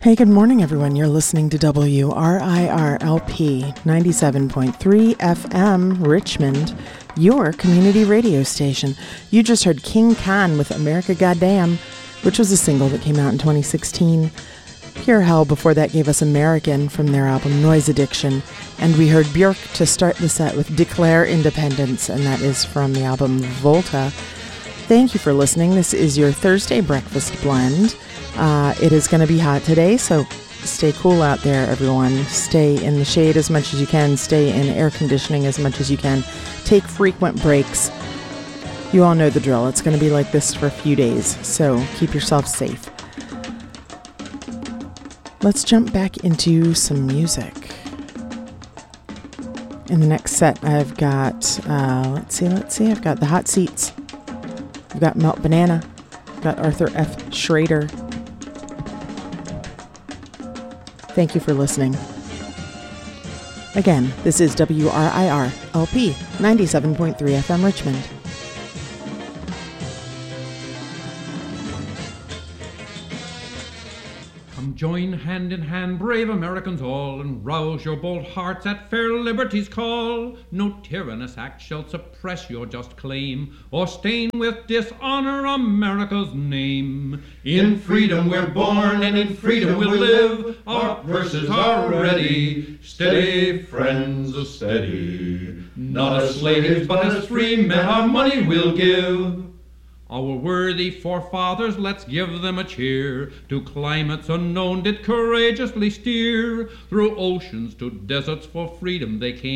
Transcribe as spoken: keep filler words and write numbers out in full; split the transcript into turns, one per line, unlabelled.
Hey, good morning, everyone. You're listening to W R I R L P ninety-seven point three F M, Richmond, your community radio station. You just heard King Khan with America Goddamn, which was a single that came out in twenty sixteen. Pure Hell before that gave us American from their album Noise Addiction. And we heard Björk to start the set with Declare Independence, and that is from the album Volta. Thank you for listening. This is your Thursday breakfast blend. Uh, it is going to be hot today, so stay cool out there, everyone. Stay in the shade as much as you can. Stay in air conditioning as much as you can. Take frequent breaks. You all know the drill. It's going to be like this for a few days, so keep yourself safe. Let's jump back into some music. In the next set, I've got, uh, let's see, let's see, I've got the Hot Seats. I've got Melt Banana. I've got Arthur F. Schrader. Thank you for listening. Again, this is W R I R L P ninety-seven point three F M Richmond.
Come join hand in hand, brave Americans all, and rouse your bold hearts at fair liberty's call. No tyrannous act shall suppress your just claim, or stain with dishonor America's name. In freedom we're born, and in freedom we'll live. Our purses are ready, steady, friends, steady. Not as slaves, but as free men, our money we'll give. Our worthy forefathers, let's give them a cheer. To climates unknown did courageously steer. Through oceans to deserts for freedom they came.